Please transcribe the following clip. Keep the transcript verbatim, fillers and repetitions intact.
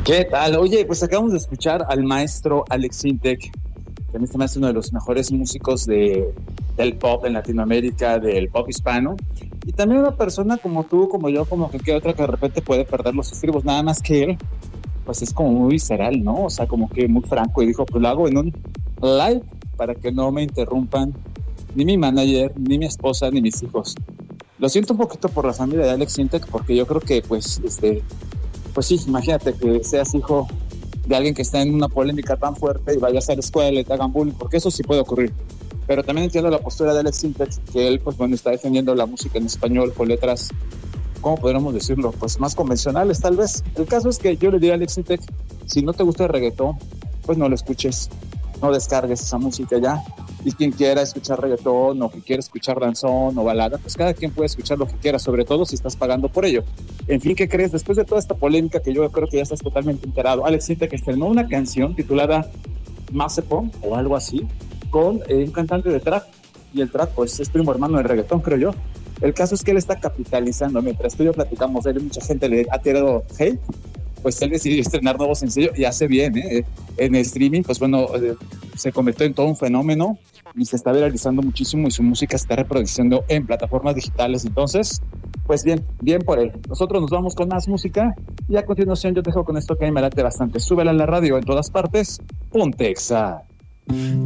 ¿Qué tal? Oye, pues acabamos de escuchar al maestro Alex Sintek, que a mí se me hace uno de los mejores músicos de, del pop en Latinoamérica, del pop hispano, y también una persona como tú, como yo, como que que otra que de repente puede perder los estribos, nada más que él, pues es como muy visceral, ¿no? O sea, como que muy franco, y dijo, pues lo hago en un live para que no me interrumpan ni mi manager, ni mi esposa, ni mis hijos. Lo siento un poquito por la familia de Alex Sintek, porque yo creo que, pues, este, pues sí, imagínate que seas hijo de alguien que está en una polémica tan fuerte y vayas a la escuela y te hagan bullying, porque eso sí puede ocurrir. Pero también entiendo la postura de Alex Sintek, que él, pues bueno, está defendiendo la música en español con letras, ¿cómo podríamos decirlo? Pues más convencionales, tal vez. El caso es que yo le diría a Alex Sintek, si no te gusta el reggaetón, pues no lo escuches, no descargues esa música ya. Y quien quiera escuchar reggaetón o que quiera escuchar danzón o balada, pues cada quien puede escuchar lo que quiera, sobre todo si estás pagando por ello. En fin, ¿qué crees? Después de toda esta polémica que yo creo que ya estás totalmente enterado, Alex Sintek estrenó una canción titulada Mazepo o algo así, con eh, un cantante de trap, y el trap pues es primo hermano del reggaetón, creo yo. El caso es que él está capitalizando, mientras tú y yo platicamos de él, mucha gente le ha tirado hate, pues él decidió estrenar nuevo sencillo y hace bien, ¿eh? En el streaming, pues bueno, eh, se convirtió en todo un fenómeno y se está viralizando muchísimo y su música se está reproduciendo en plataformas digitales. Entonces, pues bien, bien por él. Nosotros nos vamos con más música y a continuación yo te dejo con esto que a mí me late bastante. Súbela a la radio en todas partes. Ponte Exa.